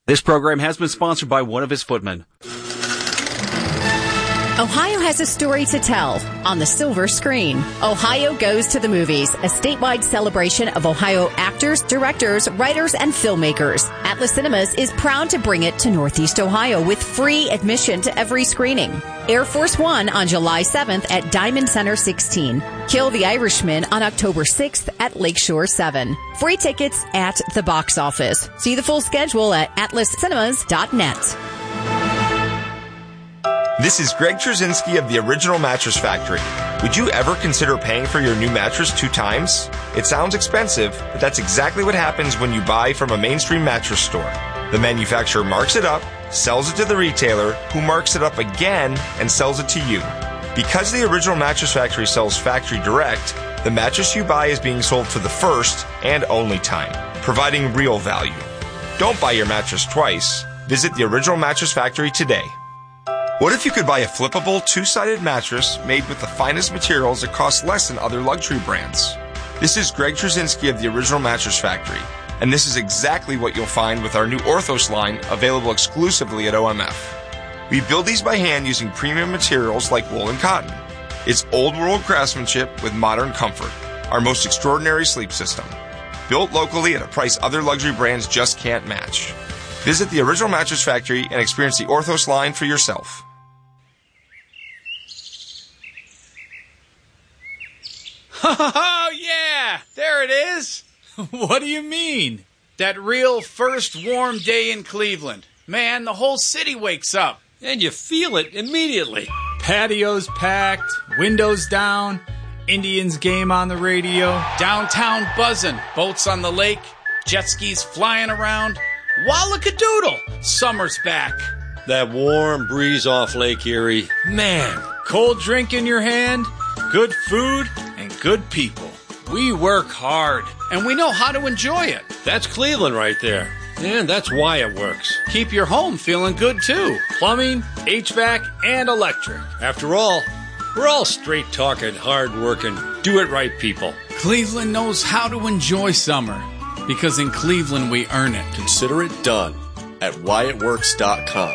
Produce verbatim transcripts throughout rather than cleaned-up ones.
This program has been sponsored by one of his footmen. Ohio has a story to tell on the silver screen. Ohio Goes to the Movies, a statewide celebration of Ohio actors, directors, writers, and filmmakers. Atlas Cinemas is proud to bring it to Northeast Ohio with free admission to every screening. Air Force One on July seventh at Diamond Center sixteen. Kill the Irishman on October sixth at Lakeshore seven. Free tickets at the box office. See the full schedule at atlas cinemas dot net. This is Greg Trzynski of the Original Mattress Factory. Would you ever consider paying for your new mattress two times? It sounds expensive, but that's exactly what happens when you buy from a mainstream mattress store. The manufacturer marks it up, sells it to the retailer, who marks it up again and sells it to you. Because the Original Mattress Factory sells factory direct, the mattress you buy is being sold for the first and only time, providing real value. Don't buy your mattress twice. Visit the Original Mattress Factory today. What if you could buy a flippable, two-sided mattress made with the finest materials that cost less than other luxury brands? This is Greg Trzynski of the Original Mattress Factory, and this is exactly what you'll find with our new Orthos line available exclusively at O M F. We build these by hand using premium materials like wool and cotton. It's old-world craftsmanship with modern comfort, our most extraordinary sleep system. Built locally at a price other luxury brands just can't match. Visit the Original Mattress Factory and experience the Orthos line for yourself. Oh, yeah! There it is! What do you mean? That real first warm day in Cleveland. Man, the whole city wakes up. And you feel it immediately. Patios packed, windows down, Indians game on the radio. Downtown buzzing, boats on the lake, jet skis flying around. Wallakadoodle! Summer's back. That warm breeze off Lake Erie. Man, cold drink in your hand, good food, and good people. We work hard. And we know how to enjoy it. That's Cleveland right there. And that's why it works. Keep your home feeling good, too. Plumbing, H V A C, and electric. After all, we're all straight-talking, hard-working, do-it-right people. Cleveland knows how to enjoy summer. Because in Cleveland, we earn it. Consider it done at why it works dot com.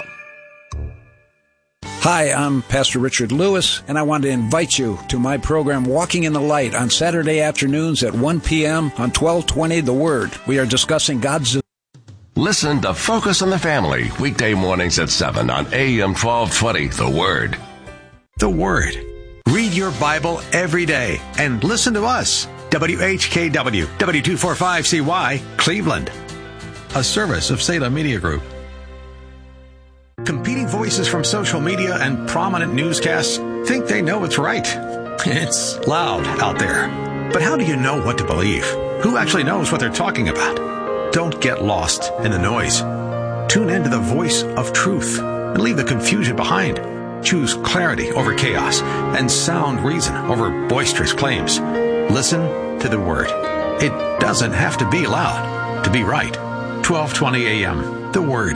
Hi, I'm Pastor Richard Lewis, and I want to invite you to my program Walking in the Light on Saturday afternoons at one p.m. on twelve twenty The Word. We are discussing God's... Listen to Focus on the Family, weekday mornings at seven on A M twelve twenty The Word. The Word. Read your Bible every day and listen to us. W H K W, W two forty-five C Y, Cleveland. A service of Salem Media Group. Competing voices from social media and prominent newscasts think they know what's right. It's loud out there. But how do you know what to believe? Who actually knows what they're talking about? Don't get lost in the noise. Tune in to the voice of truth and leave the confusion behind. Choose clarity over chaos and sound reason over boisterous claims. Listen to the Word. It doesn't have to be loud to be right. twelve twenty a.m. The Word.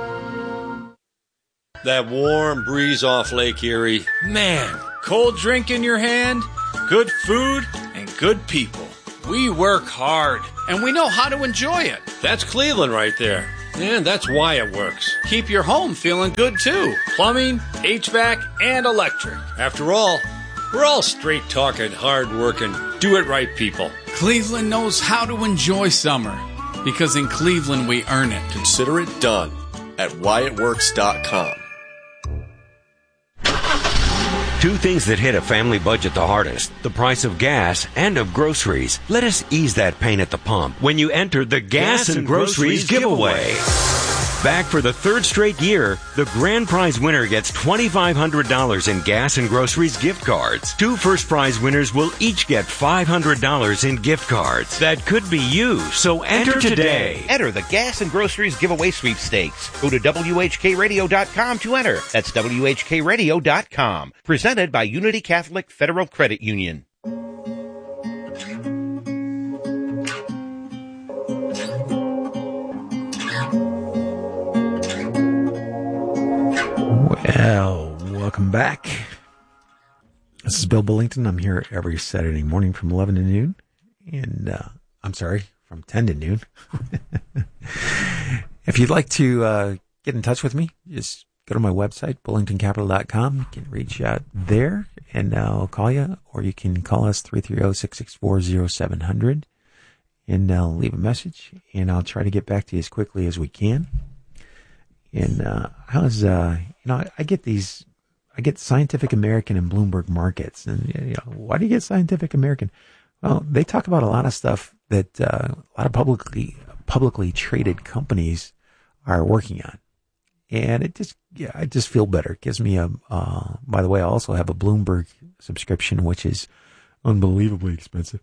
That warm breeze off Lake Erie. Man, cold drink in your hand, good food, and good people. We work hard. And we know how to enjoy it. That's Cleveland right there. And that's why it works. Keep your home feeling good, too. Plumbing, H V A C, and electric. After all, we're all straight-talking, hard-working, do-it-right people. Cleveland knows how to enjoy summer. Because in Cleveland, we earn it. Consider it done at why it works dot com. Two things that hit a family budget the hardest, the price of gas and of groceries. Let us ease that pain at the pump when you enter the Gas, gas and, and Groceries, groceries giveaway. giveaway. Back for the third straight year, the grand prize winner gets twenty-five hundred dollars in Gas and Groceries gift cards. Two first prize winners will each get five hundred dollars in gift cards. That could be you, so enter, enter today. today. Enter the Gas and Groceries giveaway sweepstakes. Go to W H K radio dot com to enter. That's W H K radio dot com. Presented by Unity Catholic Federal Credit Union. Well, welcome back. This is Bill Billington. I'm here every Saturday morning from eleven to noon. And, uh, I'm sorry, from ten to noon. If you'd like to uh, get in touch with me, just go to my website, bullington capital dot com. You can reach out there, and I'll call you, or you can call us three three zero, six six four, zero seven zero zero, and I'll leave a message, and I'll try to get back to you as quickly as we can. And uh, how's, uh, you know, I get these, I get Scientific American and Bloomberg Markets, and, you know, why do you get Scientific American? Well, they talk about a lot of stuff that uh, a lot of publicly publicly traded companies are working on. And it just, yeah, I just feel better. It gives me a, uh, by the way, I also have a Bloomberg subscription, which is unbelievably expensive.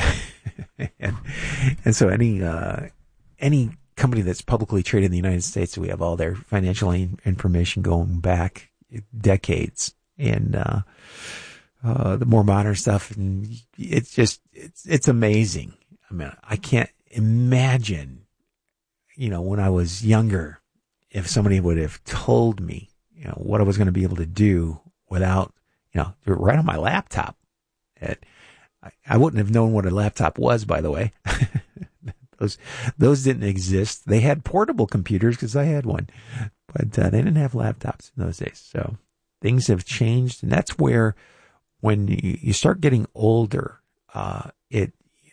and, and so any, uh, any company that's publicly traded in the United States, we have all their financial information going back decades. And, uh, uh, the more modern stuff, and it's just, it's, it's amazing. I mean, I can't imagine, you know, when I was younger, if somebody would have told me, you know, what I was going to be able to do without, you know, right on my laptop. It, I, I wouldn't have known what a laptop was, by the way. those, those didn't exist. They had portable computers because I had one, but uh, they didn't have laptops in those days. So things have changed. And that's where, when you, you start getting older, uh, it,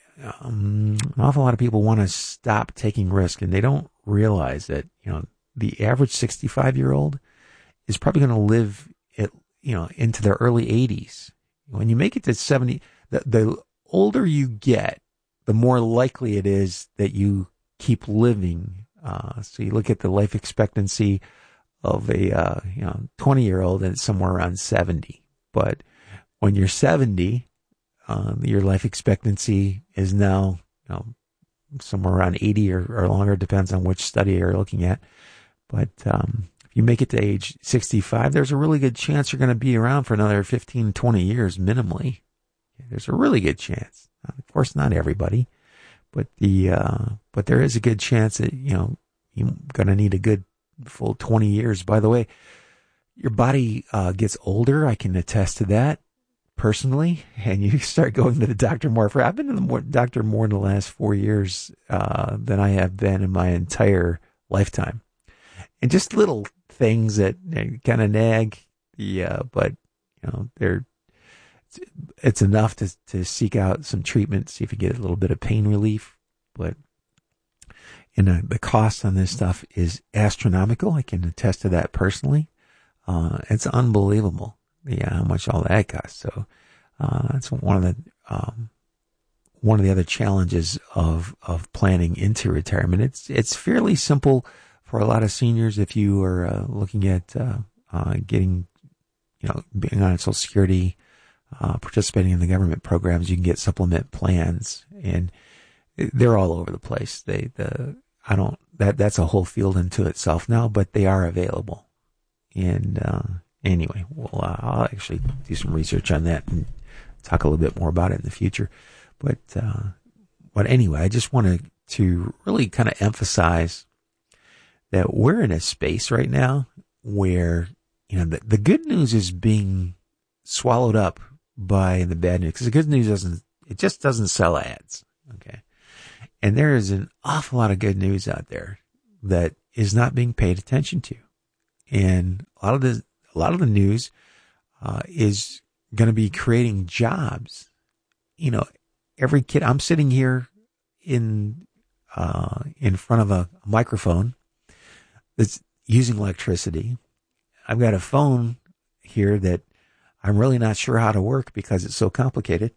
um, an awful lot of people want to stop taking risk, and they don't realize that, you know, the average sixty-five year old is probably going to live it, you know, into their early eighties. When you make it to seventy, the, the older you get, the more likely it is that you keep living. Uh, so you look at the life expectancy of a, uh, you know, twenty year old, and it's somewhere around seventy. But when you're seventy, um, your life expectancy is now, you know, somewhere around eighty or, or longer, depends on which study you're looking at. But um, if you make it to age sixty-five, there's a really good chance you're going to be around for another fifteen, twenty years minimally. There's a really good chance. Of course, not everybody, but the uh, but there is a good chance that, you know, you're going to need a good full twenty years. By the way, your body uh, gets older. I can attest to that personally. And you start going to the doctor more. For I've been to the more, doctor more in the last four years uh, than I have been in my entire lifetime. And just little things that kind of nag, yeah, but, you know, they're, it's, it's enough to, to seek out some treatment, see if you get a little bit of pain relief. But, and uh, the cost on this stuff is astronomical. I can attest to that personally. Uh, it's unbelievable, yeah, how much all that costs. So, uh, that's one of the, um, one of the other challenges of, of planning into retirement. It's, it's fairly simple for a lot of seniors. If you are uh, looking at uh, uh, getting, you know, being on Social Security, uh, participating in the government programs, you can get supplement plans, and they're all over the place. They, the, I don't, that, that's a whole field into itself now, but they are available. And uh, anyway, well, uh, I'll actually do some research on that and talk a little bit more about it in the future. But, uh, but anyway, I just wanted to really kind of emphasize that we're in a space right now where, you know, the, the good news is being swallowed up by the bad news. Because the good news doesn't, it just doesn't sell ads. Okay. And there is an awful lot of good news out there that is not being paid attention to. And a lot of the, a lot of the news, uh, is going to be creating jobs. You know, every kid, I'm sitting here in, uh, in front of a microphone that's using electricity. I've got a phone here that I'm really not sure how to work because it's so complicated.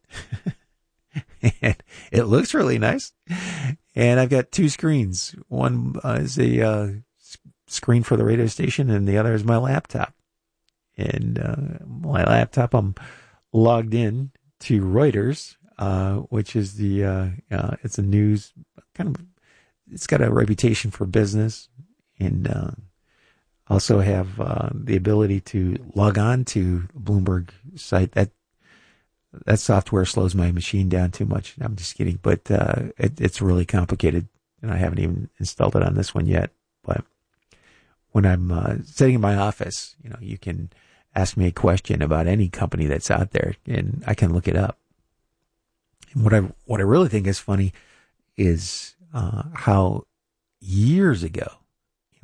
And it looks really nice. And I've got two screens. One uh, is a uh, screen for the radio station, and the other is my laptop. And uh, my laptop, I'm logged in to Reuters, uh, which is the, uh, uh, it's a news kind of, it's got a reputation for business. And uh, also have uh, the ability to log on to Bloomberg site. That that software slows my machine down too much. I'm just kidding, but uh, it, it's really complicated, and I haven't even installed it on this one yet. But when I'm uh, sitting in my office, you know, you can ask me a question about any company that's out there, and I can look it up. And what I what I really think is funny is uh, how years ago,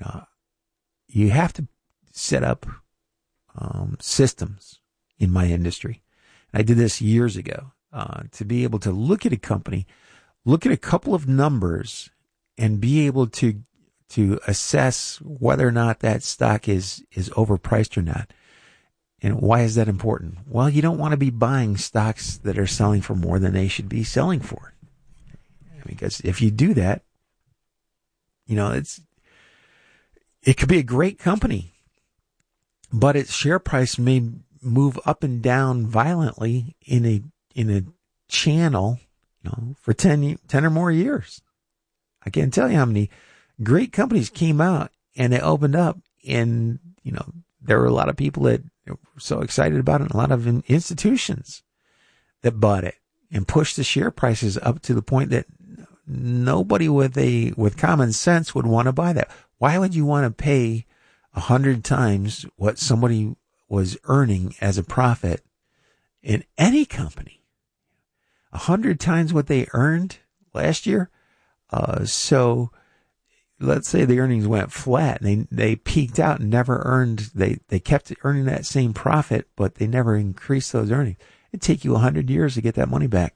you know, you have to set up um, systems in my industry. I did this years ago uh, to be able to look at a company, look at a couple of numbers, and be able to to assess whether or not that stock is is overpriced or not. And why is that important? Well, you don't want to be buying stocks that are selling for more than they should be selling for. Because if you do that, you know, it's it could be a great company, but its share price may move up and down violently in a in a channel, you know, for ten, ten or more years. I can't tell you how many great companies came out and they opened up, and you know, there were a lot of people that were so excited about it, and a lot of institutions that bought it and pushed the share prices up to the point that nobody with a with common sense would want to buy that. Why would you want to pay a hundred times what somebody was earning as a profit in any company? A hundred times what they earned last year. Uh, so let's say the earnings went flat and they, they peaked out and never earned, they, they kept earning that same profit, but they never increased those earnings. It'd take you a hundred years to get that money back.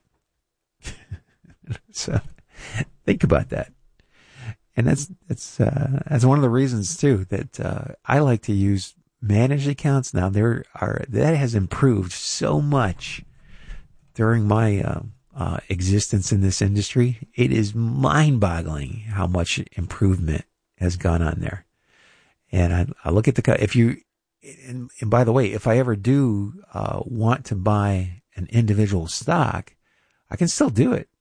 So think about that. And that's, that's, uh, that's one of the reasons too, that, uh, I like to use managed accounts. Now there are, that has improved so much during my, uh, uh, existence in this industry. It is mind boggling how much improvement has gone on there. And I, I look at the, if you, and, and by the way, if I ever do, uh, want to buy an individual stock, I can still do it.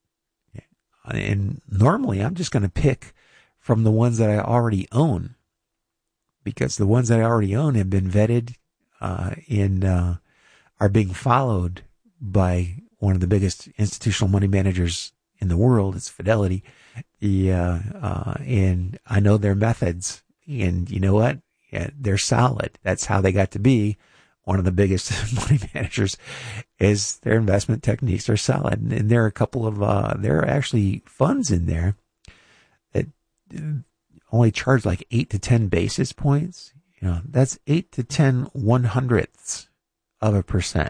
And normally I'm just going to pick from the ones that I already own, because the ones that I already own have been vetted, uh, and, uh, are being followed by one of the biggest institutional money managers in the world. It's Fidelity. The, uh, uh, and I know their methods, and you know what? Yeah, they're solid. That's how they got to be one of the biggest money managers, is their investment techniques are solid. And there are a couple of, uh, there are actually funds in there that only charge like eight to ten basis points. You know, that's eight to ten one hundredths of a percent.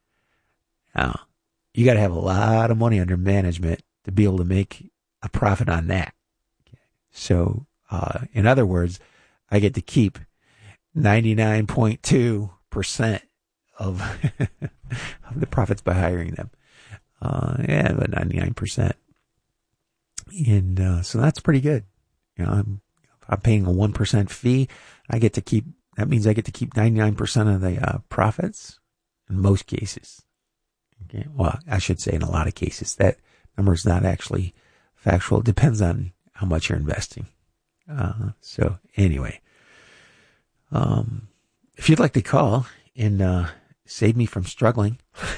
Now, you got to have a lot of money under management to be able to make a profit on that. So, uh, in other words, I get to keep ninety-nine point two percent of, of the profits by hiring them. Uh, yeah, about ninety-nine percent. And, uh, so that's pretty good. You know, I'm, I'm paying a one percent fee. I get to keep, that means I get to keep ninety-nine percent of the, uh, profits in most cases. Okay. Well, I should say in a lot of cases. That number is not actually factual. It depends on how much you're investing. Uh, so anyway, um, if you'd like to call and, uh, save me from struggling,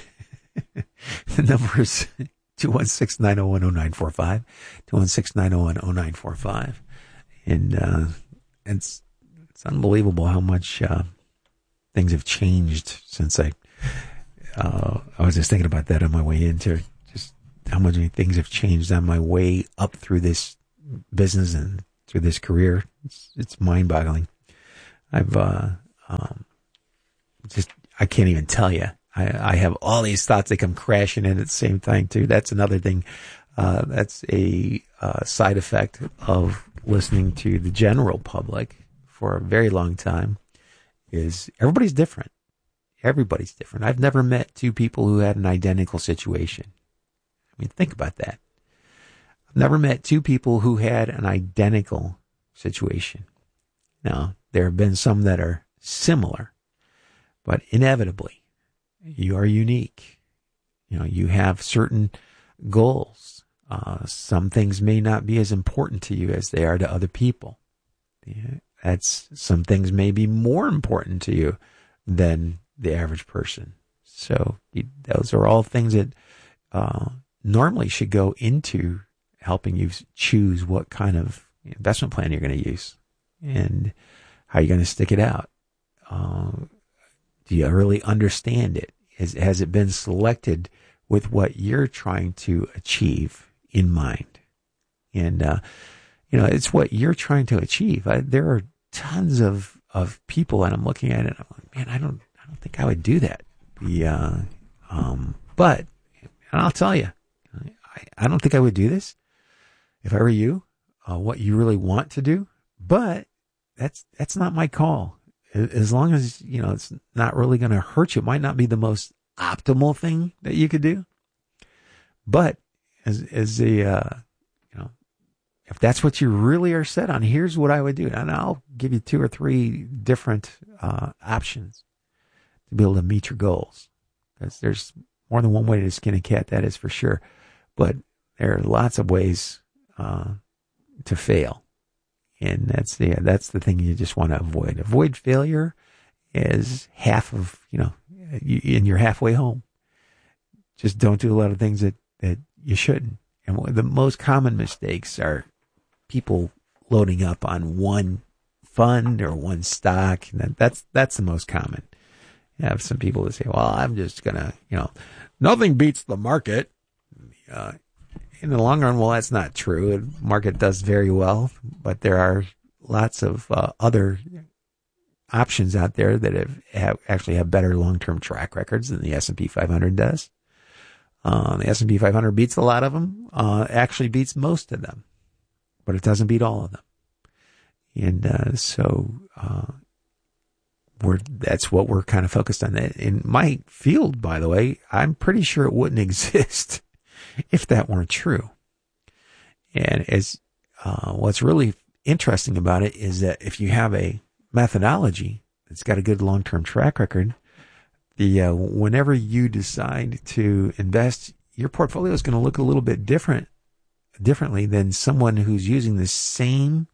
the number is two one six, nine oh one, oh nine four five, two one six, nine oh one, oh nine four five. And, uh, it's, it's unbelievable how much, uh, things have changed since I, uh, I was just thinking about that on my way into just how much things have changed on my way up through this business and through this career. It's, it's mind boggling. I've, uh, um, just, I can't even tell you. I, I have all these thoughts that come crashing in at the same time too. That's another thing. Uh, that's a, uh, side effect of listening to the general public for a very long time, is everybody's different. Everybody's different. I've never met two people who had an identical situation. I mean, think about that. I've never met two people who had an identical situation. Now, there have been some that are similar, but inevitably, you are unique. You know, you have certain goals. Uh, some things may not be as important to you as they are to other people. Yeah, that's, some things may be more important to you than the average person. So you, those are all things that uh, normally should go into helping you choose what kind of investment plan you're going to use and how you're going to stick it out. Uh, do you really understand it? Has, has it been selected with what you're trying to achieve in mind? And, uh, you know, it's what you're trying to achieve. I, there are tons of, of people, and I'm looking at it, and I'm like, man, I don't, I don't think I would do that. The, uh, um, but, and I'll tell you, I, I don't think I would do this if I were you, uh, what you really want to do, but that's, that's not my call. As long as, you know, it's not really going to hurt you. It might not be the most optimal thing that you could do, but as, as a, uh, you know, if that's what you really are set on, here's what I would do. And I'll give you two or three different, uh, options to be able to meet your goals. Because there's more than one way to skin a cat, that is for sure. But there are lots of ways, uh, to fail. And that's the, that's the thing you just want to avoid. Avoid failure is half of, you know, you, and you're halfway home. Just don't do a lot of things that, that you shouldn't. And one of the most common mistakes are people loading up on one fund or one stock. And that's, that's the most common. You have some people that say, well, I'm just going to, you know, nothing beats the market. Uh, In the long run, well, that's not true. The market does very well, but there are lots of uh, other options out there that have, have actually have better long-term track records than the S and P five hundred does. Uh, the S and P five hundred beats a lot of them, uh, actually beats most of them, but it doesn't beat all of them. And uh, so uh, we're that's what we're kind of focused on. In my field, by the way, I'm pretty sure it wouldn't exist if that weren't true. And as uh, what's really interesting about it is that if you have a methodology that's got a good long-term track record, the uh, whenever you decide to invest, your portfolio is going to look a little bit different, differently than someone who's using the same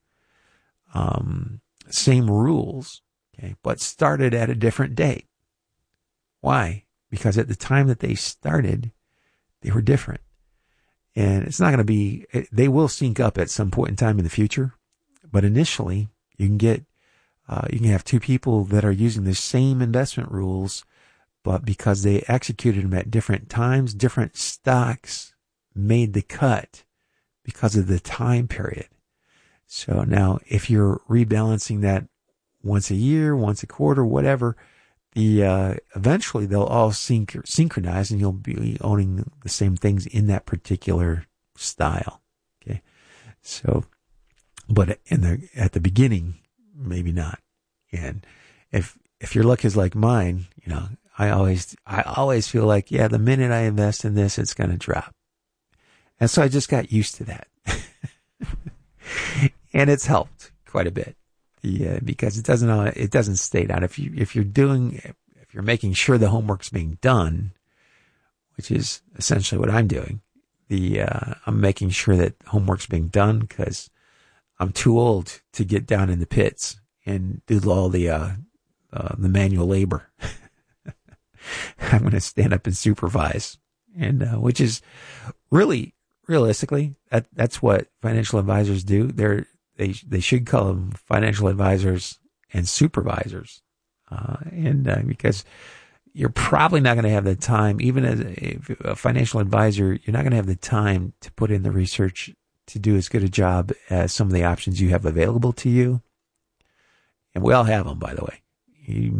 um, same rules, okay, but started at a different date. Why? Because at the time that they started, they were different. And it's not going to be, they will sync up at some point in time in the future. But initially, you can get, uh, you can have two people that are using the same investment rules, but because they executed them at different times, different stocks made the cut because of the time period. So now, if you're rebalancing that once a year, once a quarter, whatever, The, uh, eventually they'll all synch- synchronize and you'll be owning the same things in that particular style. Okay. So, but in the, at the beginning, maybe not. And if, if your luck is like mine, you know, I always, I always feel like, yeah, the minute I invest in this, it's going to drop. And so I just got used to that. And it's helped quite a bit. Yeah, because it doesn't, it doesn't stay down. If you, if you're doing, if you're making sure the homework's being done, which is essentially what I'm doing, the, uh, I'm making sure that homework's being done because I'm too old to get down in the pits and do all the, uh, uh, the manual labor. I'm going to stand up and supervise. And, uh, which is really, realistically, that, that's what financial advisors do. They're, They they should call them financial advisors and supervisors, uh, and uh, because you're probably not going to have the time, even as a, a financial advisor, you're not going to have the time to put in the research to do as good a job as some of the options you have available to you. And we all have them, by the way. You